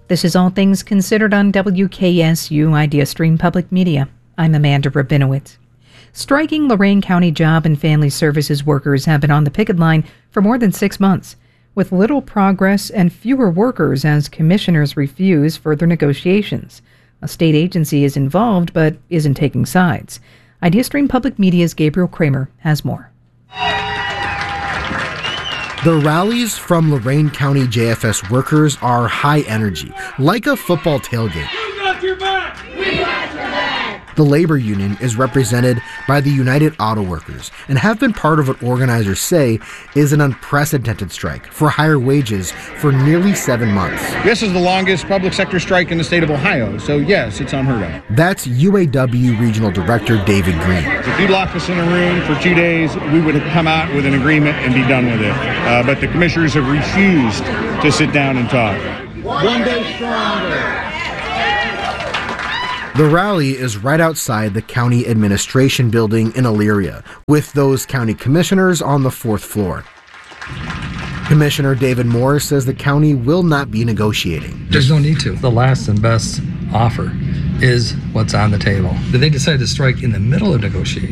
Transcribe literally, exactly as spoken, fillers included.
This is All Things Considered on W K S U Idea Stream Public Media. I'm Amanda Rabinowitz. Striking Lorain County Job and Family Services workers have been on the picket line for more than six months, with little progress and fewer workers as commissioners refuse further negotiations. A state agency is involved but isn't taking sides. Idea Stream Public Media's Gabriel Kramer has more. The rallies from Lorain County J F S workers are high energy, like a football tailgate. We got your back! We got your back! The labor union is represented by the United Auto Workers and have been part of what organizers say is an unprecedented strike for higher wages for nearly seven months. This is the longest public sector strike in the state of Ohio, so yes, it's unheard of. That's U A W Regional Director David Green. If you locked us in a room for two days, we would have come out with an agreement and be done with it. Uh, but the commissioners have refused to sit down and talk. One day stronger. The rally is right outside the county administration building in Elyria, with those county commissioners on the fourth floor. Commissioner David Moore says the county will not be negotiating. There's no need to. The last and best offer is what's on the table. They decided to strike in the middle of negotiations.